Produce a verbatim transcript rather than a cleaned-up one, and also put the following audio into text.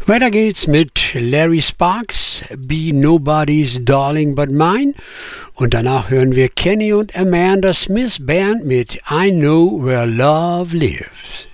Weiter geht's mit Larry Sparks, Be Nobody's Darling But Mine. Und danach hören wir Kenny und Amanda Smith Band mit I Know Where Love Lives.